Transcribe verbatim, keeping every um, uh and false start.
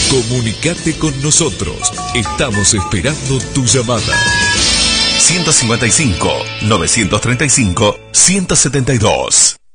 Comunicate con nosotros. Estamos esperando tu llamada. ciento cincuenta y cinco, novecientos treinta y cinco, ciento setenta y dos.